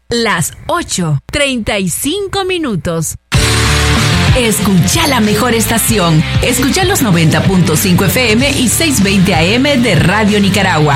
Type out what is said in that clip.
Las 8:35. Escucha la mejor estación. Escucha los 90.5 FM y 620 AM de Radio Nicaragua.